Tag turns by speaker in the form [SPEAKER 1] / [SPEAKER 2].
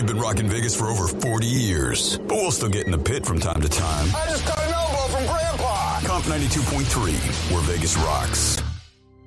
[SPEAKER 1] We've been rocking Vegas for over 40 years, but we'll still get in the pit from time to time.
[SPEAKER 2] I just got an elbow from Grandpa.
[SPEAKER 1] Comp 92.3, where Vegas rocks.